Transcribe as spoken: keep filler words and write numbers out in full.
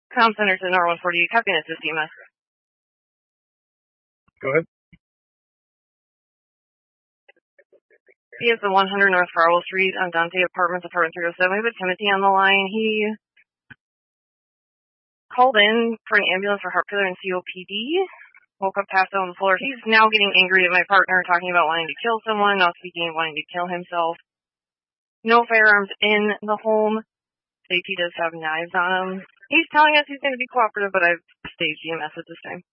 Com Center to N R one forty-eight, copy and assist E M S. Go ahead. He is the one hundred North Farwell Street on Dante Apartments, apartment three oh seven. We have Timothy on the line. He called in for an ambulance for heart failure and C O P D. Woke up passed out on the floor. He's now getting angry at my partner, talking about wanting to kill someone, now speaking of wanting to kill himself. No firearms in the home. Safety does have knives on him. He's telling us he's going to be cooperative, but I've staged E M S at this time.